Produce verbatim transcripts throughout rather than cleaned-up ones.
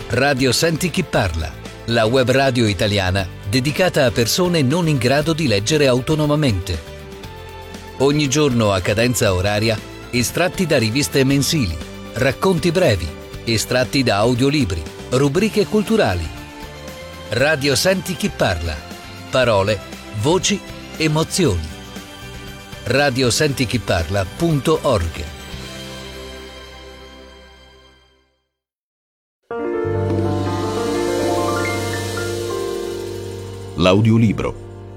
Radio Senti Chi Parla, la web radio italiana dedicata a persone non in grado di leggere autonomamente. Ogni giorno a cadenza oraria, estratti da riviste mensili, racconti brevi, estratti da audiolibri, rubriche culturali. Radio Senti Chi Parla, parole, voci, emozioni. radiosentichiparla punto org. L'audiolibro.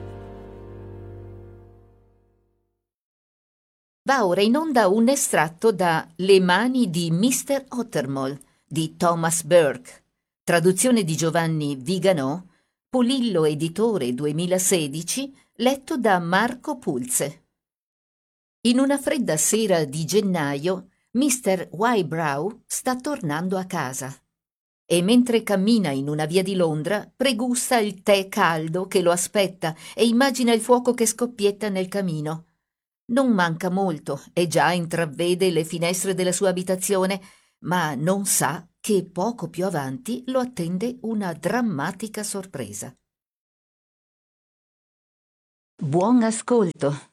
Va ora in onda un estratto da Le mani di mister Ottermole di Thomas Burke, traduzione di Giovanni Viganò, Polillo Editore duemilasedici, letto da Marco Pulze. In una fredda sera di gennaio, mister Wybrow sta tornando a casa e mentre cammina in una via di Londra pregusta il tè caldo che lo aspetta e immagina il fuoco che scoppietta nel camino. Non manca molto e già intravvede le finestre della sua abitazione, ma non sa che poco più avanti lo attende una drammatica sorpresa. Buon ascolto.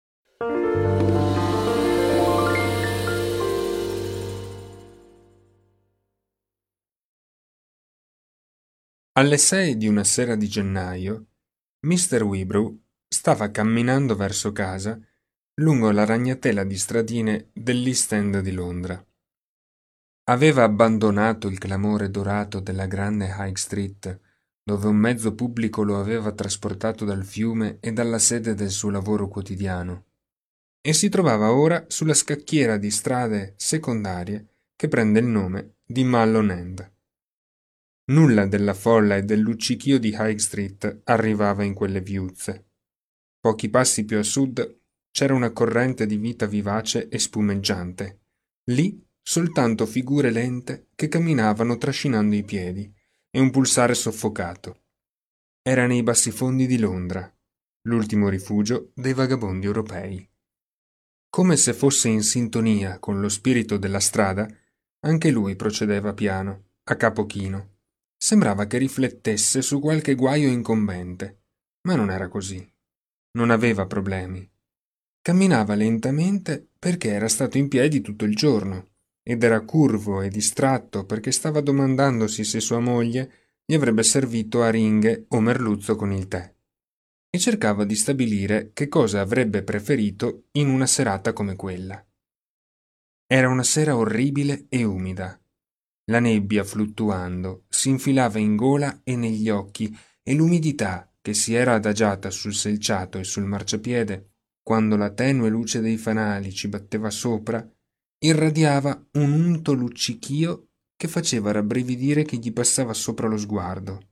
Alle sei di una sera di gennaio, mister Wybrow stava camminando verso casa lungo la ragnatela di stradine dell'East End di Londra. Aveva abbandonato il clamore dorato della grande High Street, dove un mezzo pubblico lo aveva trasportato dal fiume e dalla sede del suo lavoro quotidiano, e si trovava ora sulla scacchiera di strade secondarie che prende il nome di Mallow End. Nulla della folla e del luccichio di High Street arrivava in quelle viuzze. Pochi passi più a sud c'era una corrente di vita vivace e spumeggiante. Lì soltanto figure lente che camminavano trascinando i piedi e un pulsare soffocato. Era nei bassifondi di Londra, l'ultimo rifugio dei vagabondi europei. Come se fosse in sintonia con lo spirito della strada, anche lui procedeva piano, a capo chino. Sembrava che riflettesse su qualche guaio incombente, ma non era così. Non aveva problemi. Camminava lentamente perché era stato in piedi tutto il giorno ed era curvo e distratto perché stava domandandosi se sua moglie gli avrebbe servito aringhe o merluzzo con il tè e cercava di stabilire che cosa avrebbe preferito in una serata come quella. Era una sera orribile e umida. La nebbia, fluttuando, si infilava in gola e negli occhi e l'umidità che si era adagiata sul selciato e sul marciapiede, quando la tenue luce dei fanali ci batteva sopra, irradiava un unto luccichio che faceva rabbrividire chi gli passava sopra lo sguardo.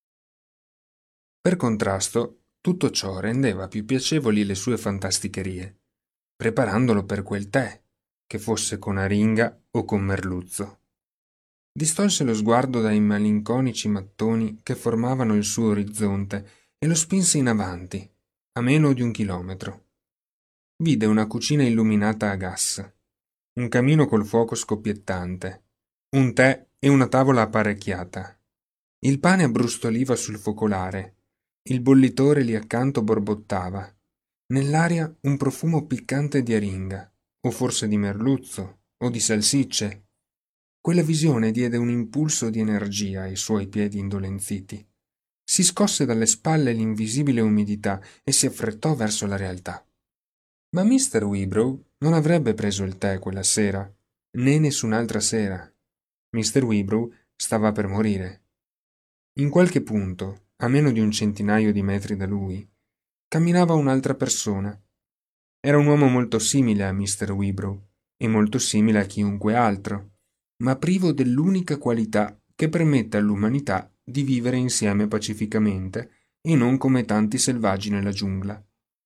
Per contrasto, tutto ciò rendeva più piacevoli le sue fantasticherie, preparandolo per quel tè, che fosse con aringa o con merluzzo. Distolse lo sguardo dai malinconici mattoni che formavano il suo orizzonte e lo spinse in avanti, a meno di un chilometro. Vide una cucina illuminata a gas, un camino col fuoco scoppiettante, un tè e una tavola apparecchiata. Il pane abbrustoliva sul focolare, il bollitore lì accanto borbottava, nell'aria un profumo piccante di aringa, o forse di merluzzo, o di salsicce. Quella visione diede un impulso di energia ai suoi piedi indolenziti. Si scosse dalle spalle l'invisibile umidità e si affrettò verso la realtà. Ma mister Wybrow non avrebbe preso il tè quella sera, né nessun'altra sera. mister Wybrow stava per morire. In qualche punto, a meno di un centinaio di metri da lui, camminava un'altra persona. Era un uomo molto simile a mister Wybrow e molto simile a chiunque altro, ma privo dell'unica qualità che permette all'umanità di vivere insieme pacificamente e non come tanti selvaggi nella giungla.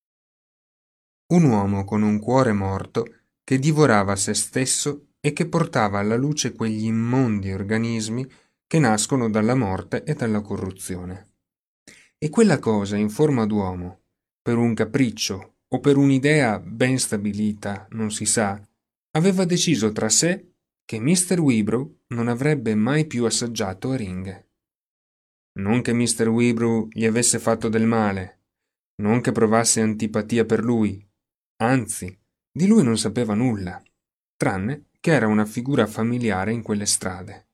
Un uomo con un cuore morto che divorava se stesso e che portava alla luce quegli immondi organismi che nascono dalla morte e dalla corruzione. E quella cosa in forma d'uomo, per un capriccio o per un'idea ben stabilita, non si sa, aveva deciso tra sé che mister Wybrow non avrebbe mai più assaggiato aringhe. Non che mister Wibroo gli avesse fatto del male, non che provasse antipatia per lui, anzi, di lui non sapeva nulla, tranne che era una figura familiare in quelle strade.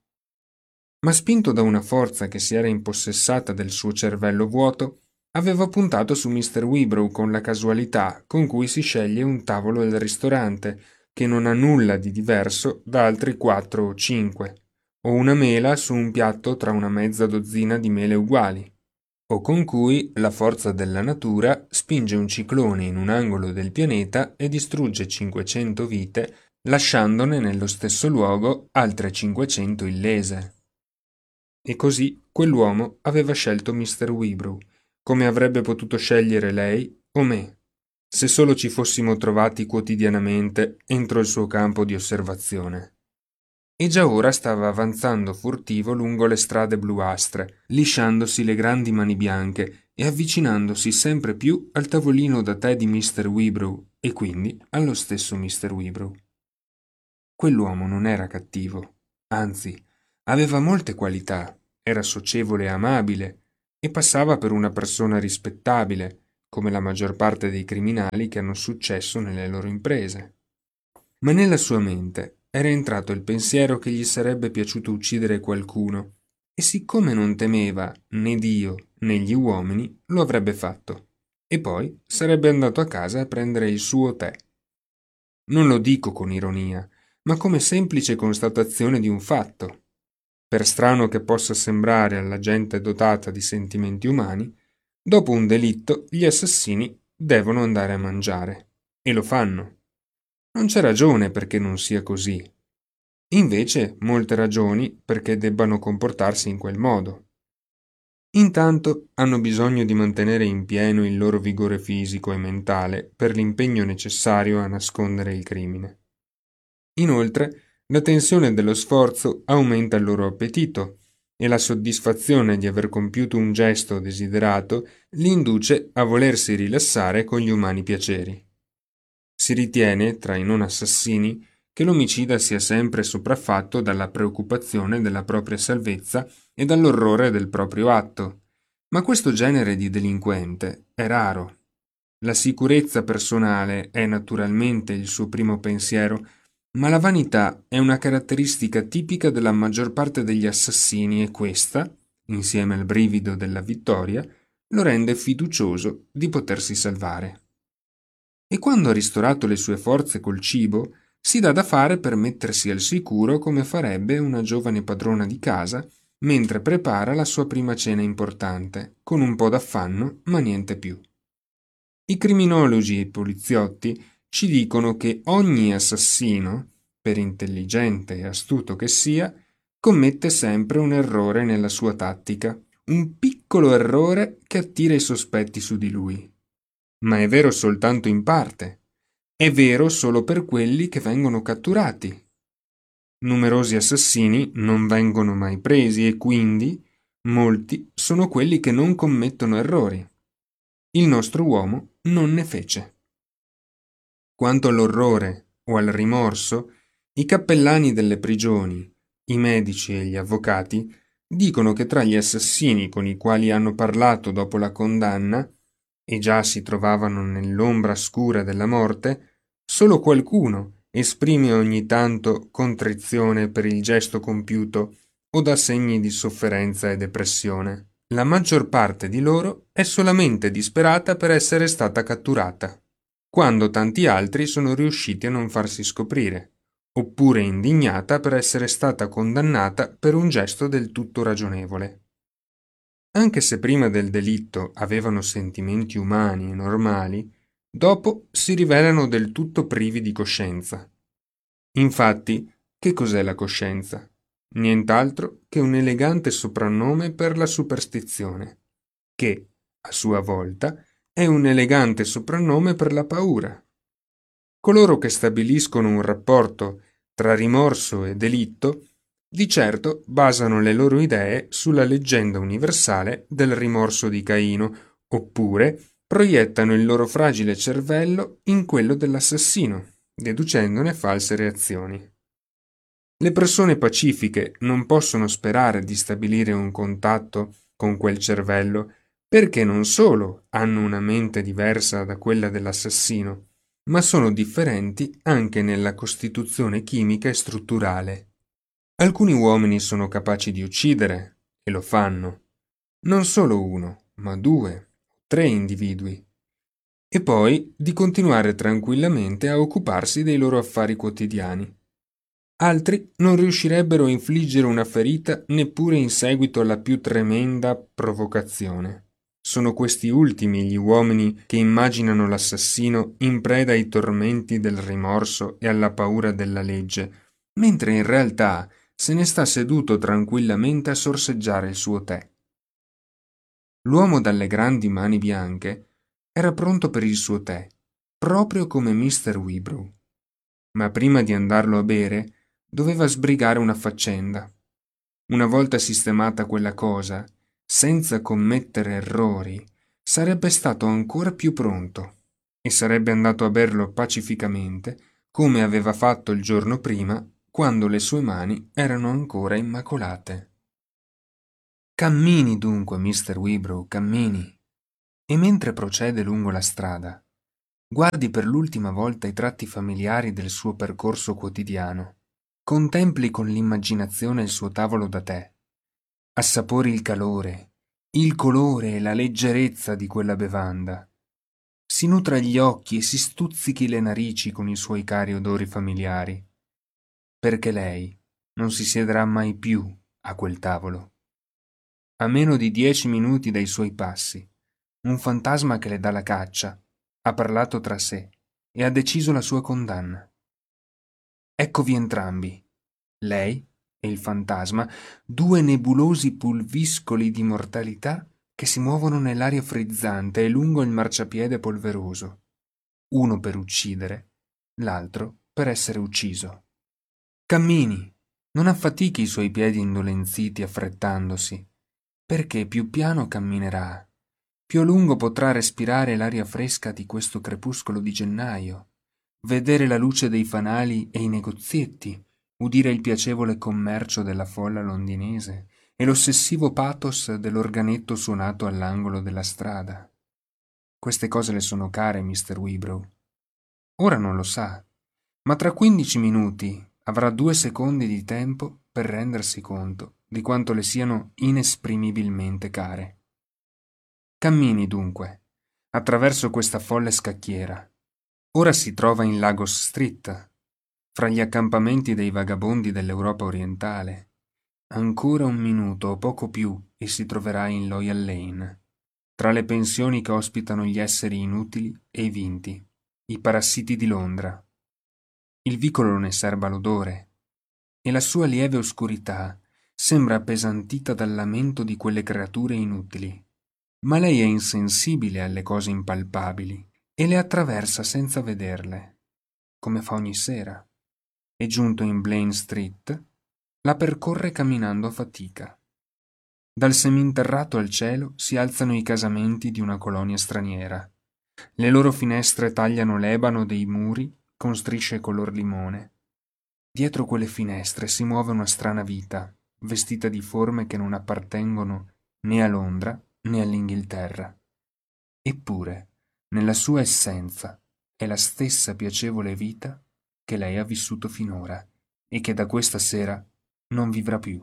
Ma spinto da una forza che si era impossessata del suo cervello vuoto, aveva puntato su mister Wibroo con la casualità con cui si sceglie un tavolo del ristorante, che non ha nulla di diverso da altri quattro o cinque, o una mela su un piatto tra una mezza dozzina di mele uguali, o con cui la forza della natura spinge un ciclone in un angolo del pianeta e distrugge cinquecento vite, lasciandone nello stesso luogo altre cinquecento illese. E così quell'uomo aveva scelto mister Wibroo, come avrebbe potuto scegliere lei o me, se solo ci fossimo trovati quotidianamente entro il suo campo di osservazione. E già ora stava avanzando furtivo lungo le strade bluastre, lisciandosi le grandi mani bianche e avvicinandosi sempre più al tavolino da tè di mister Wibroo e quindi allo stesso mister Wibroo. Quell'uomo non era cattivo, anzi, aveva molte qualità, era socievole e amabile e passava per una persona rispettabile, come la maggior parte dei criminali che hanno successo nelle loro imprese. Ma nella sua mente era entrato il pensiero che gli sarebbe piaciuto uccidere qualcuno e siccome non temeva né Dio né gli uomini, lo avrebbe fatto e poi sarebbe andato a casa a prendere il suo tè. Non lo dico con ironia, ma come semplice constatazione di un fatto. Per strano che possa sembrare alla gente dotata di sentimenti umani, dopo un delitto gli assassini devono andare a mangiare, e lo fanno. Non c'è ragione perché non sia così. Invece molte ragioni perché debbano comportarsi in quel modo. Intanto hanno bisogno di mantenere in pieno il loro vigore fisico e mentale per l'impegno necessario a nascondere il crimine. Inoltre, la tensione dello sforzo aumenta il loro appetito e la soddisfazione di aver compiuto un gesto desiderato li induce a volersi rilassare con gli umani piaceri. Si ritiene, tra i non assassini, che l'omicida sia sempre sopraffatto dalla preoccupazione della propria salvezza e dall'orrore del proprio atto, ma questo genere di delinquente è raro. La sicurezza personale è naturalmente il suo primo pensiero, ma la vanità è una caratteristica tipica della maggior parte degli assassini e questa, insieme al brivido della vittoria, lo rende fiducioso di potersi salvare. E quando ha ristorato le sue forze col cibo, si dà da fare per mettersi al sicuro come farebbe una giovane padrona di casa mentre prepara la sua prima cena importante, con un po' d'affanno, ma niente più. I criminologi e i poliziotti ci dicono che ogni assassino, per intelligente e astuto che sia, commette sempre un errore nella sua tattica, un piccolo errore che attira i sospetti su di lui. Ma è vero soltanto in parte. È vero solo per quelli che vengono catturati. Numerosi assassini non vengono mai presi e quindi molti sono quelli che non commettono errori. Il nostro uomo non ne fece. Quanto all'orrore o al rimorso, i cappellani delle prigioni, i medici e gli avvocati dicono che tra gli assassini con i quali hanno parlato dopo la condanna, e già si trovavano nell'ombra scura della morte, solo qualcuno esprime ogni tanto contrizione per il gesto compiuto o dà segni di sofferenza e depressione. La maggior parte di loro è solamente disperata per essere stata catturata, quando tanti altri sono riusciti a non farsi scoprire, oppure indignata per essere stata condannata per un gesto del tutto ragionevole. Anche se prima del delitto avevano sentimenti umani e normali, dopo si rivelano del tutto privi di coscienza. Infatti, che cos'è la coscienza? Nient'altro che un elegante soprannome per la superstizione, che, a sua volta, è un elegante soprannome per la paura. Coloro che stabiliscono un rapporto tra rimorso e delitto, di certo basano le loro idee sulla leggenda universale del rimorso di Caino, oppure proiettano il loro fragile cervello in quello dell'assassino, deducendone false reazioni. Le persone pacifiche non possono sperare di stabilire un contatto con quel cervello perché non solo hanno una mente diversa da quella dell'assassino, ma sono differenti anche nella costituzione chimica e strutturale. Alcuni uomini sono capaci di uccidere, e lo fanno. Non solo uno, ma due, tre individui. E poi di continuare tranquillamente a occuparsi dei loro affari quotidiani. Altri non riuscirebbero a infliggere una ferita neppure in seguito alla più tremenda provocazione. Sono questi ultimi gli uomini che immaginano l'assassino in preda ai tormenti del rimorso e alla paura della legge, mentre in realtà se ne sta seduto tranquillamente a sorseggiare il suo tè. L'uomo dalle grandi mani bianche era pronto per il suo tè, proprio come mister Wibrow. Ma prima di andarlo a bere, doveva sbrigare una faccenda. Una volta sistemata quella cosa, senza commettere errori, sarebbe stato ancora più pronto e sarebbe andato a berlo pacificamente, come aveva fatto il giorno prima, quando le sue mani erano ancora immacolate. Cammini dunque, mister Wibrow, cammini. E mentre procede lungo la strada, guardi per l'ultima volta i tratti familiari del suo percorso quotidiano. Contempli con l'immaginazione il suo tavolo da tè. Assapori il calore, il colore e la leggerezza di quella bevanda. Si nutra gli occhi e si stuzzichi le narici con i suoi cari odori familiari. Perché lei non si siederà mai più a quel tavolo. A meno di dieci minuti dai suoi passi, un fantasma che le dà la caccia ha parlato tra sé e ha deciso la sua condanna. Eccovi entrambi, lei e il fantasma, due nebulosi pulviscoli di mortalità che si muovono nell'aria frizzante e lungo il marciapiede polveroso, uno per uccidere, l'altro per essere ucciso. Cammini, non affatichi i suoi piedi indolenziti affrettandosi, perché più piano camminerà, più a lungo potrà respirare l'aria fresca di questo crepuscolo di gennaio, vedere la luce dei fanali e i negozietti, udire il piacevole commercio della folla londinese e l'ossessivo pathos dell'organetto suonato all'angolo della strada. Queste cose le sono care, mister Wibrow. Ora non lo sa, ma tra quindici minuti avrà due secondi di tempo per rendersi conto di quanto le siano inesprimibilmente care. Cammini dunque, attraverso questa folle scacchiera. Ora si trova in Lagos Street, fra gli accampamenti dei vagabondi dell'Europa orientale. Ancora un minuto o poco più e si troverà in Loyal Lane, tra le pensioni che ospitano gli esseri inutili e i vinti, i parassiti di Londra. Il vicolo ne serba l'odore, e la sua lieve oscurità sembra appesantita dal lamento di quelle creature inutili. Ma lei è insensibile alle cose impalpabili e le attraversa senza vederle, come fa ogni sera, e giunto in Blaine Street, la percorre camminando a fatica. Dal seminterrato al cielo si alzano i casamenti di una colonia straniera. Le loro finestre tagliano l'ebano dei muri con strisce color limone. Dietro quelle finestre si muove una strana vita, vestita di forme che non appartengono né a Londra né all'Inghilterra. Eppure, nella sua essenza, è la stessa piacevole vita che lei ha vissuto finora e che da questa sera non vivrà più.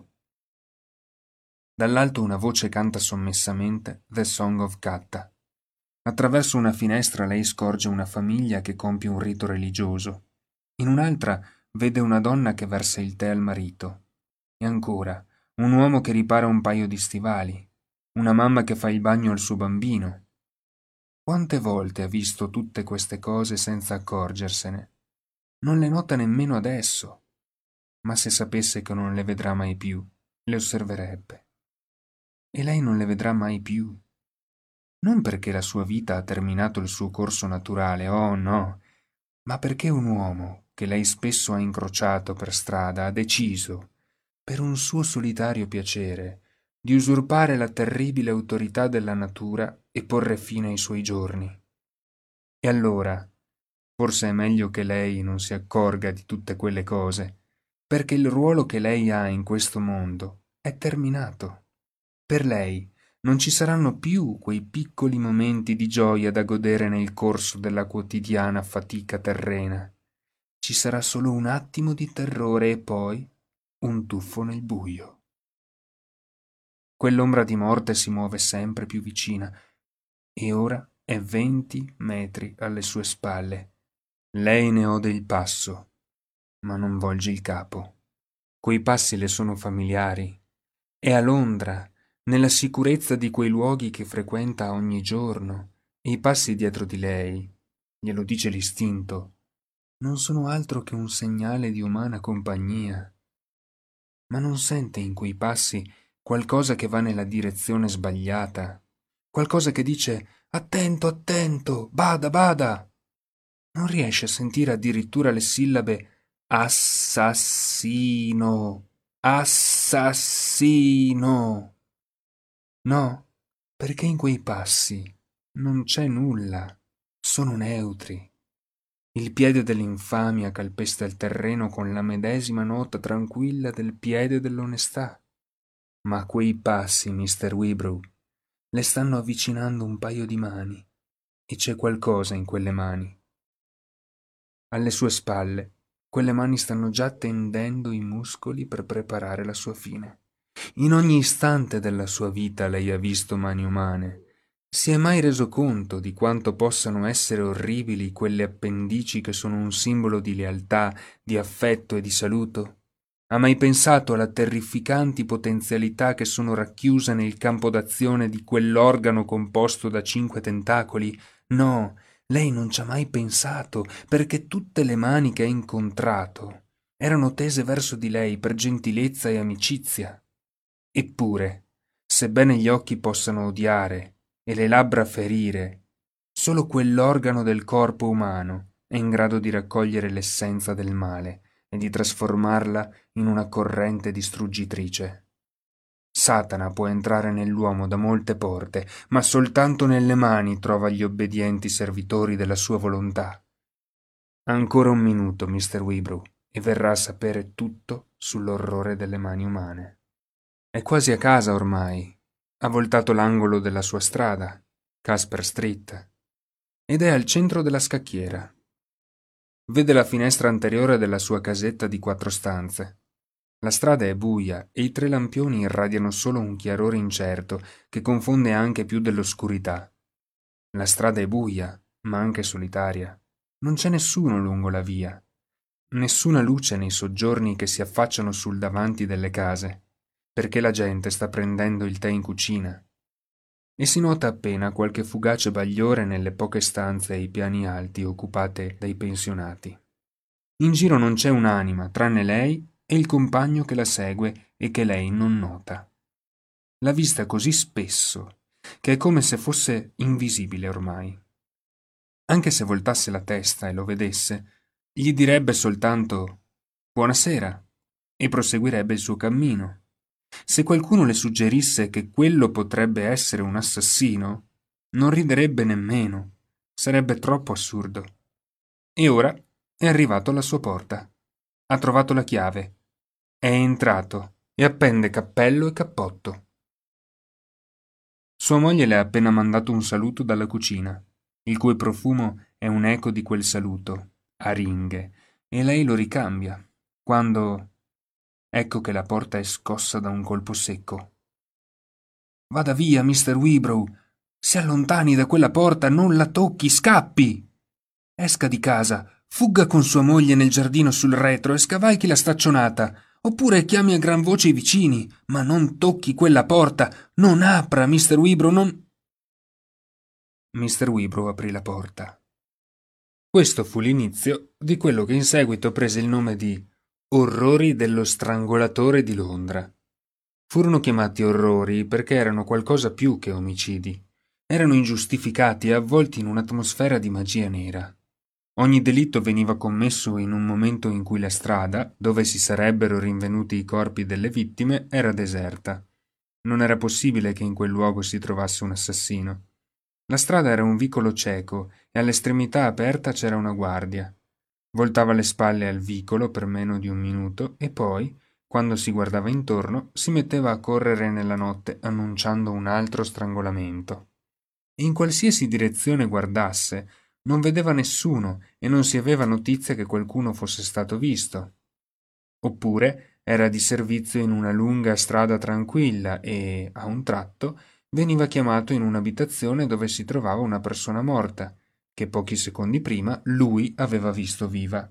Dall'alto una voce canta sommessamente The Song of Katta. Attraverso una finestra lei scorge una famiglia che compie un rito religioso. In un'altra vede una donna che versa il tè al marito. E ancora, un uomo che ripara un paio di stivali. Una mamma che fa il bagno al suo bambino. Quante volte ha visto tutte queste cose senza accorgersene? Non le nota nemmeno adesso. Ma se sapesse che non le vedrà mai più, le osserverebbe. E lei non le vedrà mai più. Non perché la sua vita ha terminato il suo corso naturale, oh no, ma perché un uomo che lei spesso ha incrociato per strada ha deciso, per un suo solitario piacere, di usurpare la terribile autorità della natura e porre fine ai suoi giorni. E allora, forse è meglio che lei non si accorga di tutte quelle cose, perché il ruolo che lei ha in questo mondo è terminato. Per lei non ci saranno più quei piccoli momenti di gioia da godere nel corso della quotidiana fatica terrena. Ci sarà solo un attimo di terrore e poi un tuffo nel buio. Quell'ombra di morte si muove sempre più vicina e ora è venti metri alle sue spalle. Lei ne ode il passo, ma non volge il capo. Quei passi le sono familiari. È a Londra, nella sicurezza di quei luoghi che frequenta ogni giorno, e i passi dietro di lei, glielo dice l'istinto, non sono altro che un segnale di umana compagnia. Ma non sente in quei passi qualcosa che va nella direzione sbagliata, qualcosa che dice «Attento, attento, bada, bada!» Non riesce a sentire addirittura le sillabe «Assassino, assassino!» No, perché in quei passi non c'è nulla, sono neutri. Il piede dell'infamia calpesta il terreno con la medesima nota tranquilla del piede dell'onestà. Ma quei passi, mister Wibroow, le stanno avvicinando un paio di mani, e c'è qualcosa in quelle mani. Alle sue spalle, quelle mani stanno già tendendo i muscoli per preparare la sua fine. In ogni istante della sua vita lei ha visto mani umane. Si è mai reso conto di quanto possano essere orribili quelle appendici che sono un simbolo di lealtà, di affetto e di saluto? Ha mai pensato alla terrificanti potenzialità che sono racchiuse nel campo d'azione di quell'organo composto da cinque tentacoli? No, lei non ci ha mai pensato, perché tutte le mani che ha incontrato erano tese verso di lei per gentilezza e amicizia. Eppure, sebbene gli occhi possano odiare e le labbra ferire, solo quell'organo del corpo umano è in grado di raccogliere l'essenza del male e di trasformarla in una corrente distruggitrice. Satana può entrare nell'uomo da molte porte, ma soltanto nelle mani trova gli obbedienti servitori della sua volontà. Ancora un minuto, mister Wibroow, e verrà a sapere tutto sull'orrore delle mani umane. È quasi a casa ormai. Ha voltato l'angolo della sua strada, Casper Street, ed è al centro della scacchiera. Vede la finestra anteriore della sua casetta di quattro stanze. La strada è buia e i tre lampioni irradiano solo un chiarore incerto che confonde anche più dell'oscurità. La strada è buia, ma anche solitaria. Non c'è nessuno lungo la via. Nessuna luce nei soggiorni che si affacciano sul davanti delle case, perché la gente sta prendendo il tè in cucina. E si nota appena qualche fugace bagliore nelle poche stanze ai piani alti occupate dai pensionati. In giro non c'è un'anima, tranne lei e il compagno che la segue e che lei non nota. L'ha vista così spesso che è come se fosse invisibile ormai. Anche se voltasse la testa e lo vedesse, gli direbbe soltanto «Buonasera» e proseguirebbe il suo cammino. Se qualcuno le suggerisse che quello potrebbe essere un assassino, non riderebbe nemmeno, sarebbe troppo assurdo. E ora è arrivato alla sua porta. Ha trovato la chiave. È entrato e appende cappello e cappotto. Sua moglie le ha appena mandato un saluto dalla cucina, il cui profumo è un eco di quel saluto, a ringhe, e lei lo ricambia, quando... Ecco che la porta è scossa da un colpo secco. «Vada via, mister Wibroow! Si allontani da quella porta, non la tocchi, scappi! Esca di casa, fugga con sua moglie nel giardino sul retro e scavalchi la staccionata, oppure chiami a gran voce i vicini, ma non tocchi quella porta, non apra, mister Wibroow, non...» mister Wibroow aprì la porta. Questo fu l'inizio di quello che in seguito prese il nome di Orrori dello strangolatore di Londra. Furono chiamati orrori perché erano qualcosa più che omicidi. Erano ingiustificati e avvolti in un'atmosfera di magia nera. Ogni delitto veniva commesso in un momento in cui la strada, dove si sarebbero rinvenuti i corpi delle vittime, era deserta. Non era possibile che in quel luogo si trovasse un assassino. La strada era un vicolo cieco e all'estremità aperta c'era una guardia. voltava le spalle al vicolo per meno di un minuto e poi, quando si guardava intorno, si metteva a correre nella notte annunciando un altro strangolamento. In qualsiasi direzione guardasse, non vedeva nessuno e non si aveva notizia che qualcuno fosse stato visto. Oppure era di servizio in una lunga strada tranquilla e, a un tratto, veniva chiamato in un'abitazione dove si trovava una persona morta, che pochi secondi prima lui aveva visto viva.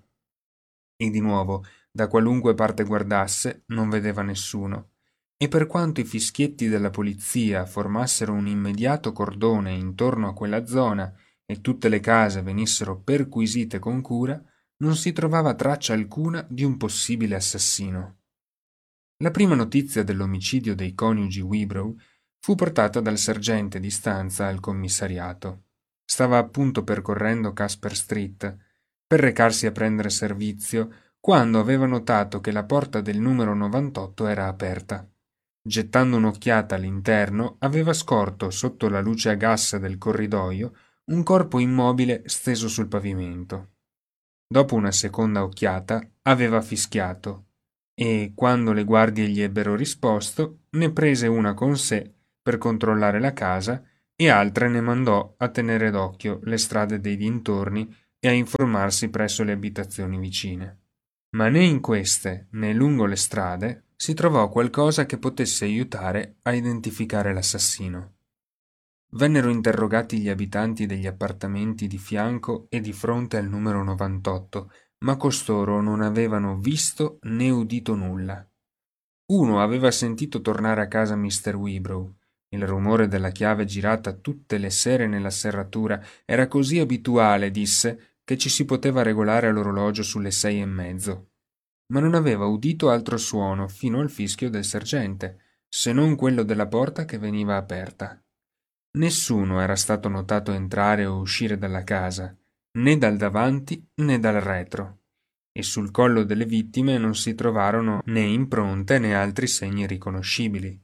E di nuovo, da qualunque parte guardasse, non vedeva nessuno. E per quanto i fischietti della polizia formassero un immediato cordone intorno a quella zona e tutte le case venissero perquisite con cura, non si trovava traccia alcuna di un possibile assassino. La prima notizia dell'omicidio dei coniugi Wibrow fu portata dal sergente di stanza al commissariato. Stava appunto percorrendo Casper Street per recarsi a prendere servizio quando aveva notato che la porta del numero novantotto era aperta. Gettando un'occhiata all'interno, aveva scorto, sotto la luce a gas del corridoio, un corpo immobile steso sul pavimento. Dopo una seconda occhiata, aveva fischiato e, quando le guardie gli ebbero risposto, ne prese una con sé per controllare la casa e altre ne mandò a tenere d'occhio le strade dei dintorni e a informarsi presso le abitazioni vicine. Ma né in queste né lungo le strade si trovò qualcosa che potesse aiutare a identificare l'assassino. Vennero interrogati gli abitanti degli appartamenti di fianco e di fronte al numero novantotto, ma costoro non avevano visto né udito nulla. Uno aveva sentito tornare a casa mister Wibrow. Il rumore della chiave girata tutte le sere nella serratura era così abituale, disse, che ci si poteva regolare l'orologio sulle sei e mezzo. Ma non aveva udito altro suono fino al fischio del sergente, se non quello della porta che veniva aperta. Nessuno era stato notato entrare o uscire dalla casa, né dal davanti né dal retro, e sul collo delle vittime non si trovarono né impronte né altri segni riconoscibili.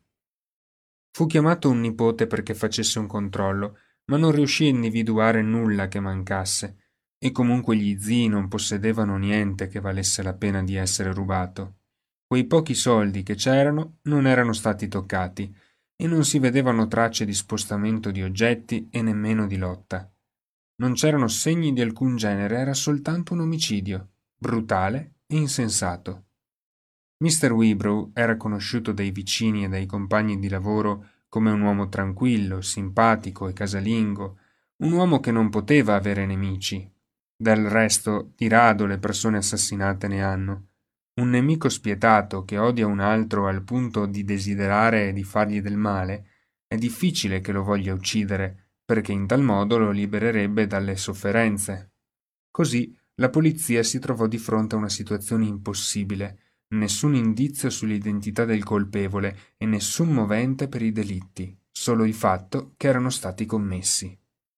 Fu chiamato un nipote perché facesse un controllo, ma non riuscì a individuare nulla che mancasse, e comunque gli zii non possedevano niente che valesse la pena di essere rubato. Quei pochi soldi che c'erano non erano stati toccati, e non si vedevano tracce di spostamento di oggetti e nemmeno di lotta. Non c'erano segni di alcun genere, era soltanto un omicidio, brutale e insensato. mister Wibrow era conosciuto dai vicini e dai compagni di lavoro come un uomo tranquillo, simpatico e casalingo, un uomo che non poteva avere nemici. Del resto, di rado le persone assassinate ne hanno. Un nemico spietato che odia un altro al punto di desiderare e di fargli del male, è difficile che lo voglia uccidere, perché in tal modo lo libererebbe dalle sofferenze. Così la polizia si trovò di fronte a una situazione impossibile, nessun indizio sull'identità del colpevole e nessun movente per i delitti, solo il fatto che erano stati commessi.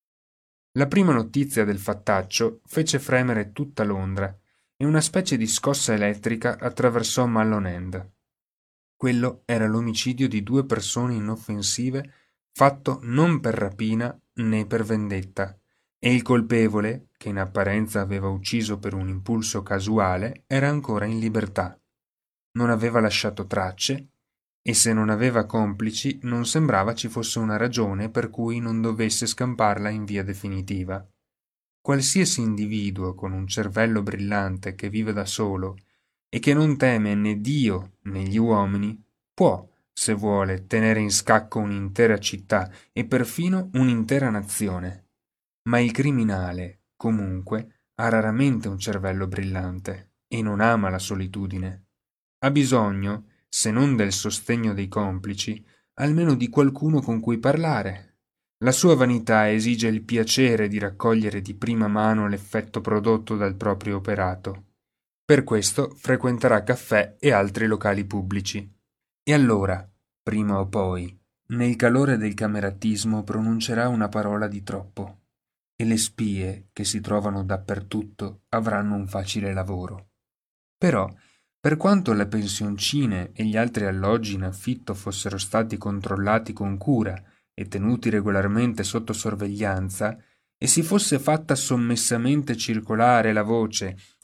La prima notizia del fattaccio fece fremere tutta Londra, e una specie di scossa elettrica attraversò Malon End. Quello era l'omicidio di due persone inoffensive fatto non per rapina né per vendetta, e il colpevole, che in apparenza aveva ucciso per un impulso casuale, era ancora in libertà. Non aveva lasciato tracce, e se non aveva complici non sembrava ci fosse una ragione per cui non dovesse scamparla in via definitiva. Qualsiasi individuo con un cervello brillante che vive da solo e che non teme né Dio né gli uomini può, se vuole, tenere in scacco un'intera città e perfino un'intera nazione. Ma il criminale, comunque, ha raramente un cervello brillante e non ama la solitudine. Ha bisogno, se non del sostegno dei complici, almeno di qualcuno con cui parlare. La sua vanità esige il piacere di raccogliere di prima mano l'effetto prodotto dal proprio operato. Per questo frequenterà caffè e altri locali pubblici. E allora, prima o poi, nel calore del cameratismo pronuncerà una parola di troppo, e le spie, che si trovano dappertutto, avranno un facile lavoro. Però, per quanto le pensioncine e gli altri alloggi in affitto fossero stati controllati con cura e tenuti regolarmente sotto sorveglianza, e si fosse fatta sommessamente circolare la voce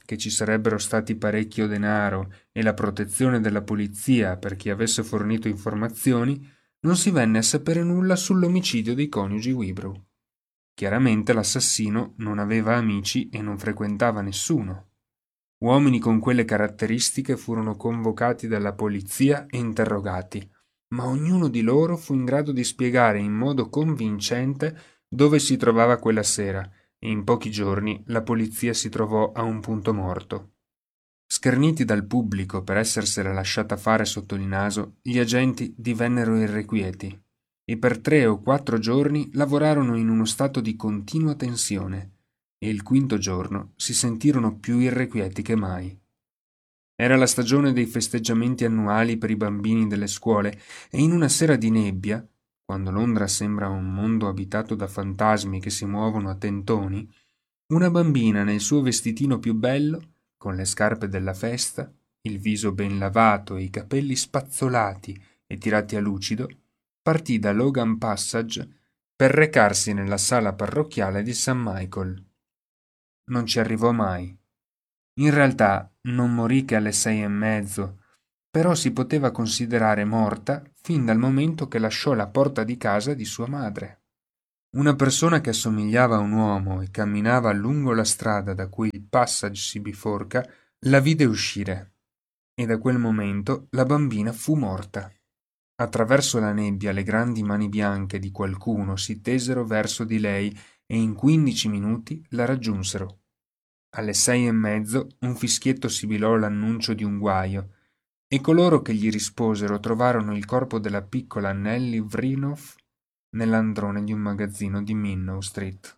che ci sarebbero stati parecchio denaro e la protezione della polizia per chi avesse fornito informazioni, non si venne a sapere nulla sull'omicidio dei coniugi Wibrow. Chiaramente l'assassino non aveva amici e non frequentava nessuno. Uomini con quelle caratteristiche furono convocati dalla polizia e interrogati, ma ognuno di loro fu in grado di spiegare in modo convincente dove si trovava quella sera, e in pochi giorni la polizia si trovò a un punto morto. Scherniti dal pubblico per essersela lasciata fare sotto il naso, gli agenti divennero irrequieti e per tre o quattro giorni lavorarono in uno stato di continua tensione, e il quinto giorno si sentirono più irrequieti che mai. Era la stagione dei festeggiamenti annuali per i bambini delle scuole e in una sera di nebbia, quando Londra sembra un mondo abitato da fantasmi che si muovono a tentoni, una bambina nel suo vestitino più bello, con le scarpe della festa, il viso ben lavato e i capelli spazzolati e tirati a lucido, partì da Logan Passage per recarsi nella sala parrocchiale di Saint Michael. Non ci arrivò mai. In realtà non morì che alle sei e mezzo, però si poteva considerare morta fin dal momento che lasciò la porta di casa di sua madre. Una persona che assomigliava a un uomo e camminava lungo la strada da cui il Passage si biforca la vide uscire, e da quel momento la bambina fu morta. Attraverso la nebbia le grandi mani bianche di qualcuno si tesero verso di lei e in quindici minuti la raggiunsero. Alle sei e mezzo un fischietto sibilò l'annuncio di un guaio, e coloro che gli risposero trovarono il corpo della piccola Nellie Vrinoff nell'androne di un magazzino di Minnow Street.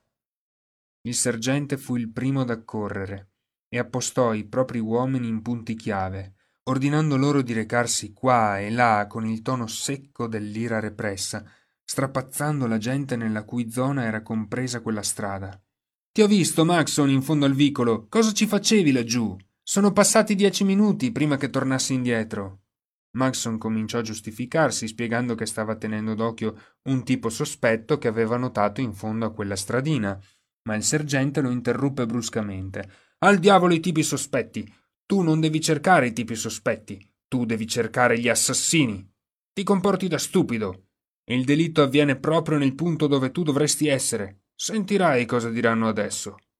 Il sergente fu il primo ad accorrere e appostò i propri uomini in punti chiave, ordinando loro di recarsi qua e là con il tono secco dell'ira repressa, strapazzando la gente nella cui zona era compresa quella strada. «Ti ho visto, Maxon, in fondo al vicolo. Cosa ci facevi laggiù? Sono passati dieci minuti prima che tornassi indietro». Maxon cominciò a giustificarsi, spiegando che stava tenendo d'occhio un tipo sospetto che aveva notato in fondo a quella stradina, ma il sergente lo interruppe bruscamente. «Al diavolo i tipi sospetti! Tu non devi cercare i tipi sospetti, tu devi cercare gli assassini! Ti comporti da stupido! Il delitto avviene proprio nel punto dove tu dovresti essere. Sentirai cosa diranno adesso».